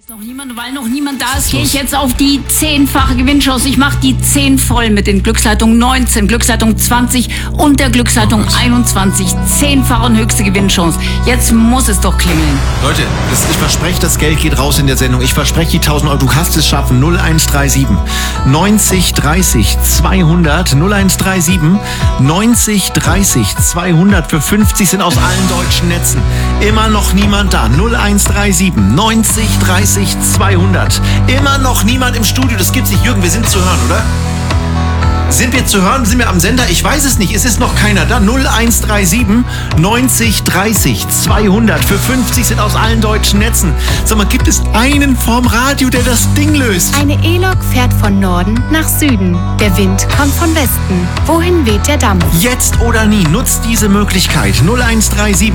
Noch niemand, weil noch niemand da ist, gehe ich jetzt auf die 10-fache Gewinnchance. Ich mache die 10 voll mit den Glücksleitungen 19, Glücksleitung 20 und der Glücksleitung 21. 10-fache und höchste Gewinnchance. Jetzt muss es doch klingeln. Leute, ich verspreche, das Geld geht raus in der Sendung. Ich verspreche die 1000 Euro. Du kannst es schaffen. 0137 90 30 200 0137 90 30 200 für 50 sind aus allen deutschen Netzen. Immer noch niemand da. 0137 90 30 200. Immer noch niemand im Studio. Das gibt's nicht. Jürgen, wir sind zu hören, oder? Sind wir zu hören? Sind wir am Sender? Ich weiß es nicht. Es ist noch keiner da. 0137 90 30 200 für 50 sind aus allen deutschen Netzen. Sag mal, gibt es einen vorm Radio, der das Ding löst? Eine E-Lok fährt von Norden nach Süden. Der Wind kommt von Westen. Wohin weht der Dampf? Jetzt oder nie. Nutzt diese Möglichkeit. 0137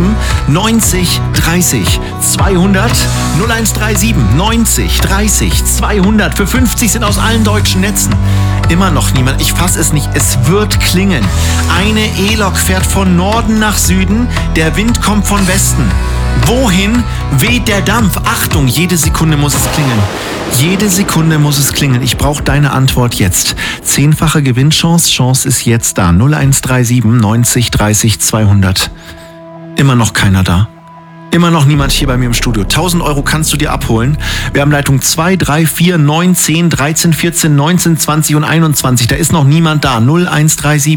90 30 200 0137 90 30 200 für 50 sind aus allen deutschen Netzen. Immer noch niemand. Ich fasse es nicht. Es wird klingeln. Eine E-Lok fährt von Norden nach Süden. Der Wind kommt von Westen. Wohin weht der Dampf? Achtung, jede Sekunde muss es klingeln. Jede Sekunde muss es klingeln. Ich brauche deine Antwort jetzt. 10-fache Gewinnchance. Chance ist jetzt da. 0137 90 30 200. Immer noch keiner da. Immer noch niemand hier bei mir im Studio. 1000 Euro kannst du dir abholen. Wir haben Leitung 2, 3, 4, 9, 10, 13, 14, 19, 20 und 21. Da ist noch niemand da. 0137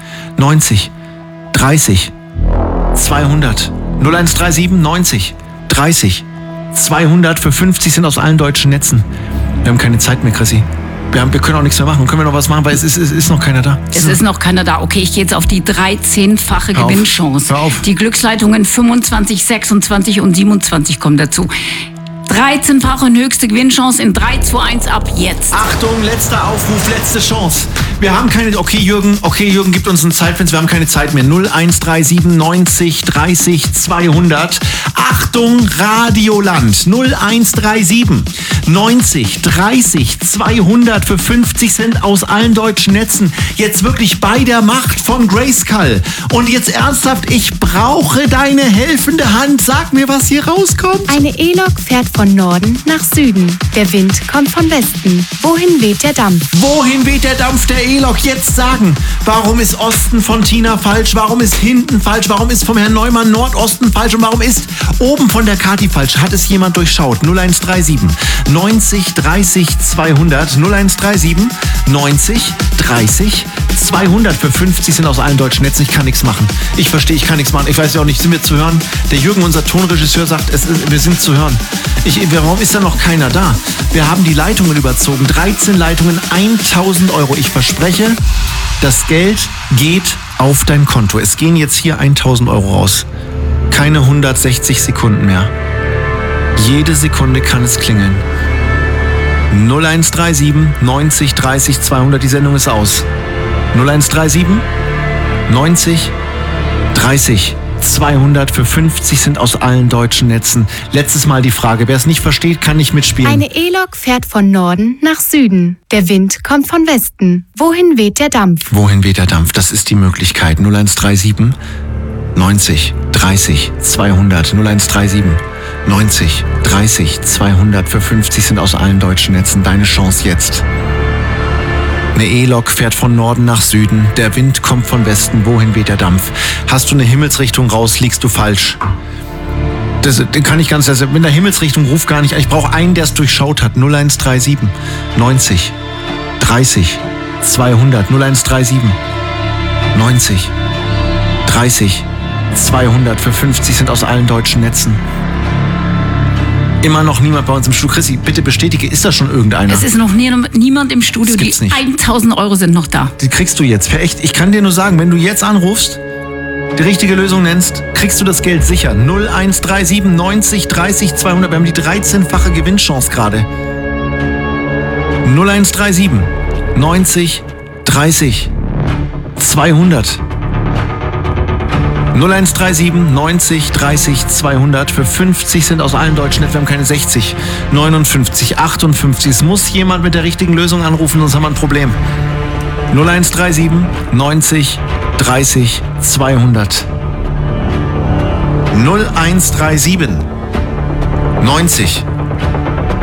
90 30 200. 0137 90 30 200 für 50 sind aus allen deutschen Netzen. Wir haben keine Zeit mehr, Chrissy. Wir können auch nichts mehr machen. Können wir noch was machen, weil es ist noch keiner da. Es ist noch keiner da. Okay, ich gehe jetzt auf die 13-fache Gewinnchance. Hör auf. Die Glücksleitungen 25, 26 und 27 kommen dazu. 13-fache und höchste Gewinnchance in 3, 2, 1 ab jetzt. Achtung, letzter Aufruf, letzte Chance. Wir haben keine... Okay, Jürgen, gib uns ein Zeitfenster. Wir haben keine Zeit mehr. 0137 90 30 200. Achtung, Radioland. 0137 90 30 200 für 50 Cent aus allen deutschen Netzen. Jetzt wirklich bei der Macht von Grayskull. Und jetzt ernsthaft, ich brauche deine helfende Hand. Sag mir, was hier rauskommt. Eine E-Lok fährt von Norden nach Süden. Der Wind kommt von Westen. Wohin weht der Dampf? Wohin weht der Dampf der E-Lok? Jetzt sagen. Warum ist Osten von Tina falsch? Warum ist hinten falsch? Warum ist vom Herrn Neumann Nordosten falsch? Und warum ist oben von der Kati falsch? Hat es jemand durchschaut? 0137 90 30 200. 0137 90 30 200 für 50 sind aus allen deutschen Netzen. Ich kann nichts machen. Ich verstehe, ich kann nichts machen. Ich weiß ja auch nicht, sind wir zu hören? Der Jürgen, unser Tonregisseur, sagt, wir sind zu hören. Warum ist da noch keiner da? Wir haben die Leitungen überzogen. 13 Leitungen, 1000 Euro. Ich verspreche, das Geld geht auf dein Konto. Es gehen jetzt hier 1000 Euro raus. Keine 160 Sekunden mehr. Jede Sekunde kann es klingeln. 0137 90 30 200. Die Sendung ist aus. 0137 90 30 200 für 50 sind aus allen deutschen Netzen. Letztes Mal die Frage, wer es nicht versteht, kann nicht mitspielen. Eine E-Lok fährt von Norden nach Süden. Der Wind kommt von Westen. Wohin weht der Dampf? Wohin weht der Dampf? Das ist die Möglichkeit. 0137 90 30 200. 0137 90 30 200 für 50 sind aus allen deutschen Netzen. Deine Chance jetzt. Eine E-Lok fährt von Norden nach Süden. Der Wind kommt von Westen. Wohin weht der Dampf? Hast du eine Himmelsrichtung raus, liegst du falsch. Den kann ich ganz... Also mit der Himmelsrichtung ruf gar nicht. Ich brauche einen, der es durchschaut hat. 0137 90 30 200. 0137 90 30 200 für 50 sind aus allen deutschen Netzen. Immer noch niemand bei uns im Studio. Chrissy, bitte bestätige, ist da schon irgendeiner? Es ist noch niemand im Studio. Die 1000 Euro sind noch da. Die kriegst du jetzt. Echt, ich kann dir nur sagen, wenn du jetzt anrufst, die richtige Lösung nennst, kriegst du das Geld sicher. 0137 90 30 200. Wir haben die 13-fache Gewinnchance gerade. 0137 90 30 200. 0137 90 30 200 für 50 sind aus allen deutschen Netzen. Wir haben keine 60, 59, 58. Es muss jemand mit der richtigen Lösung anrufen, sonst haben wir ein Problem. 0137 90 30 200. 0137 90